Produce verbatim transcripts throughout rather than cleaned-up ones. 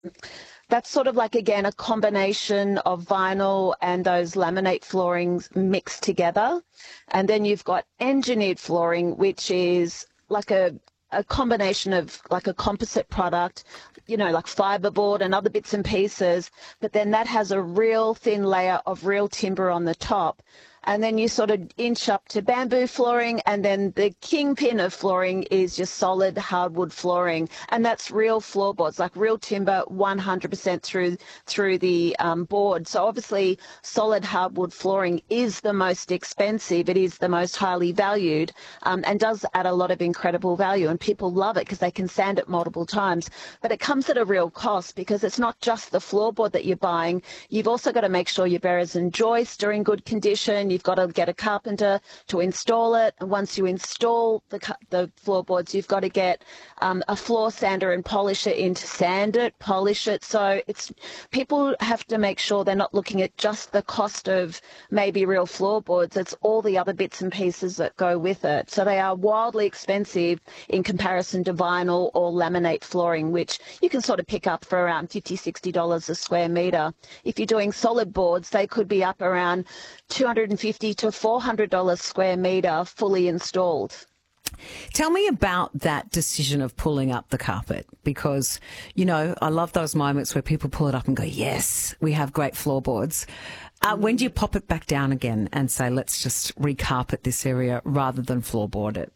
That's sort of like, again, a combination of vinyl and those laminate floorings mixed together. And then you've got engineered flooring, which is like a, a combination of like a composite product, you know, like fiberboard and other bits and pieces. But then that has a real thin layer of real timber on the top. And then you sort of inch up to bamboo flooring, and then the kingpin of flooring is just solid hardwood flooring, and that's real floorboards, like real timber, one hundred percent through through the um, board. So obviously, solid hardwood flooring is the most expensive. It is the most highly valued, um, and does add a lot of incredible value. And people love it because they can sand it multiple times. But it comes at a real cost because it's not just the floorboard that you're buying. You've also got to make sure your bearers and joists are in good condition. You've got to get a carpenter to install it. And once you install the the floorboards, you've got to get um, a floor sander and polish it in to sand it, polish it. So it's people have to make sure they're not looking at just the cost of maybe real floorboards. It's all the other bits and pieces that go with it. So they are wildly expensive in comparison to vinyl or laminate flooring, which you can sort of pick up for around fifty dollars, sixty dollars a square metre. If you're doing solid boards, they could be up around two hundred fifty to four hundred dollars square metre fully installed. Tell me about that decision of pulling up the carpet, because, you know, I love those moments where people pull it up and go, yes, we have great floorboards. Uh, when do you pop it back down again and say, let's just recarpet this area rather than floorboard it?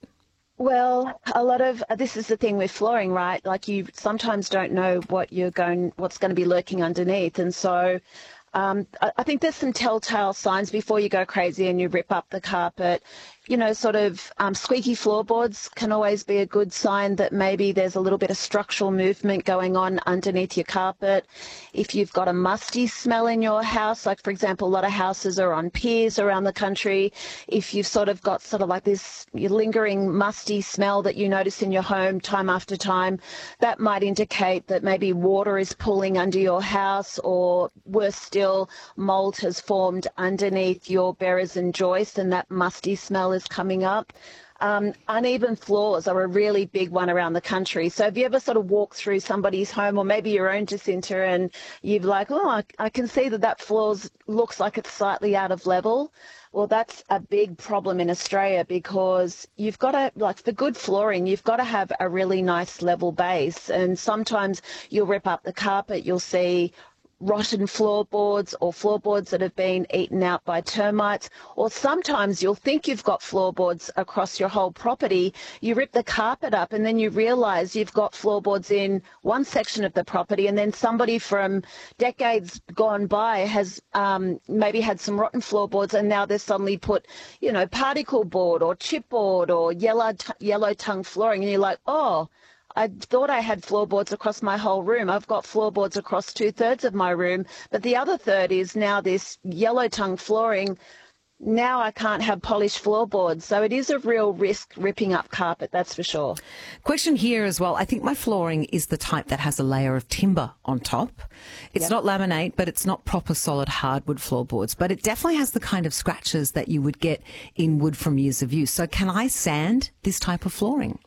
Well, a lot of this is the thing with flooring, right? Like you sometimes don't know what you're going, what's going to be lurking underneath, and so Um, I think there's some telltale signs before you go crazy and you rip up the carpet. You know, sort of um, squeaky floorboards can always be a good sign that maybe there's a little bit of structural movement going on underneath your carpet. If you've got a musty smell in your house, like, for example, a lot of houses are on piers around the country. If you've sort of got sort of like this lingering musty smell that you notice in your home time after time, that might indicate that maybe water is pooling under your house, or worse still, mold has formed underneath your bearers and joists, and that musty smell is coming up. Um, uneven floors are a really big one around the country. So if you ever sort of walk through somebody's home, or maybe your own, Jacinta, and you've like, oh, I, I can see that that floor looks like it's slightly out of level. Well, that's a big problem in Australia, because you've got to, like, for good flooring, you've got to have a really nice level base. And sometimes you'll rip up the carpet, you'll see rotten floorboards or floorboards that have been eaten out by termites, or sometimes you'll think you've got floorboards across your whole property. You rip the carpet up and then you realise you've got floorboards in one section of the property, and then somebody from decades gone by has um, maybe had some rotten floorboards, and now they've suddenly put, you know, particle board or chipboard or yellow t- yellow tongue flooring, and you're like, oh, I thought I had floorboards across my whole room. I've got floorboards across two-thirds of my room, but the other third is now this yellow tongue flooring. Now I can't have polished floorboards. So it is a real risk ripping up carpet, that's for sure. Question here as well. I think my flooring is the type that has a layer of timber on top. It's yep. not laminate, but it's not proper solid hardwood floorboards. But it definitely has the kind of scratches that you would get in wood from years of use. So can I sand this type of flooring?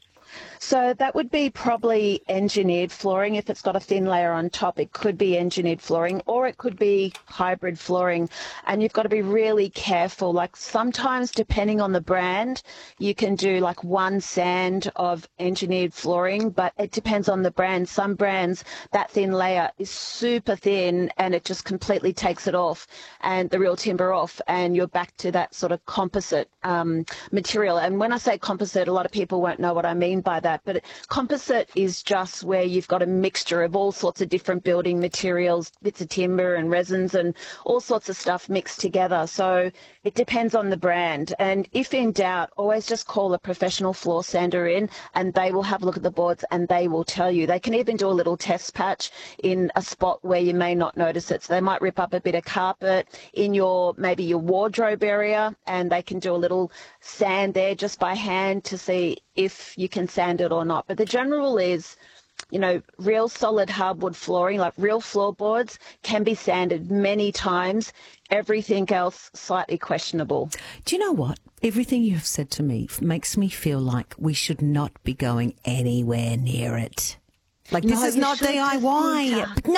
So that would be probably engineered flooring. If it's got a thin layer on top, it could be engineered flooring, or it could be hybrid flooring. And you've got to be really careful. Like sometimes, depending on the brand, you can do like one sand of engineered flooring, but it depends on the brand. Some brands, that thin layer is super thin and it just completely takes it off, and the real timber off, and you're back to that sort of composite um, material. And when I say composite, a lot of people won't know what I mean by that. But composite is just where you've got a mixture of all sorts of different building materials, bits of timber and resins and all sorts of stuff mixed together. So it depends on the brand. And if in doubt, always just call a professional floor sander in, and they will have a look at the boards and they will tell you. They can even do a little test patch in a spot where you may not notice it. So they might rip up a bit of carpet in your, maybe your wardrobe area, and they can do a little sand there just by hand to see if you can sand it or not. But the general rule is, you know, real solid hardwood flooring, like real floorboards, can be sanded many times. Everything else slightly questionable. Do you know what? Everything you have said to me makes me feel like we should not be going anywhere near it. Like, No, this is you not should D I Y. consider- No,